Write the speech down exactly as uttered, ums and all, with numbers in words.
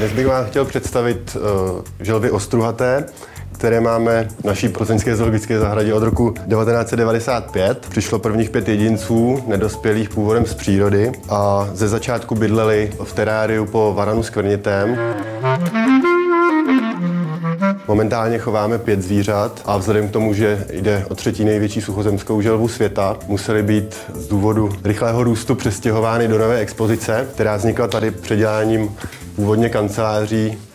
Dnes bych vám chtěl představit uh, želvy ostruhaté, které máme v naší plzeňské zoologické zahradě od roku devatenáct set devadesát pět. Přišlo prvních pět jedinců, nedospělých původem z přírody, a ze začátku bydleli v teráriu po varanu skvrnitém. Momentálně chováme pět zvířat a vzhledem k tomu, že jde o třetí největší suchozemskou želvu světa, museli být z důvodu rychlého růstu přestěhovány do nové expozice, která vznikla tady předěláním původně kanceláří